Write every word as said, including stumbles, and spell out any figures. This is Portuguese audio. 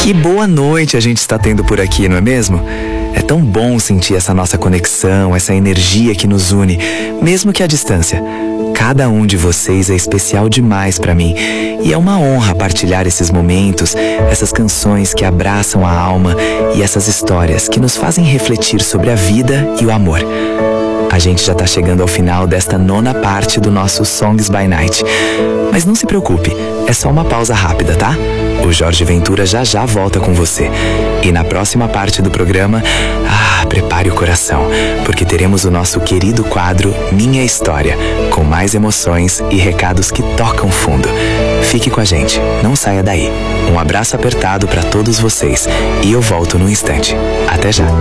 Que boa noite a gente está tendo por aqui, não é mesmo? É tão bom sentir essa nossa conexão, essa energia que nos une, mesmo que à distância. Cada um de vocês é especial demais para mim e é uma honra partilhar esses momentos, essas canções que abraçam a alma e essas histórias que nos fazem refletir sobre a vida e o amor. A gente já tá chegando ao final desta nona parte do nosso Songs by Night. Mas não se preocupe, é só uma pausa rápida, tá? O Jorge Ventura já já volta com você. E na próxima parte do programa, ah, prepare o coração, porque teremos o nosso querido quadro Minha História, com mais emoções e recados que tocam fundo. Fique com a gente, não saia daí. Um abraço apertado para todos vocês e eu volto num instante. Até já!